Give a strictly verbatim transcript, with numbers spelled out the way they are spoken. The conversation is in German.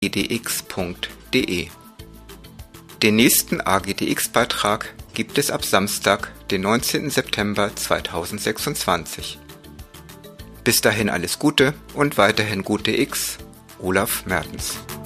g d x punkt de. Den nächsten A G D X-Beitrag gibt es ab Samstag, den neunzehnten September zweitausendsechsundzwanzig. Bis dahin alles Gute und weiterhin gute X, Olaf Mertens.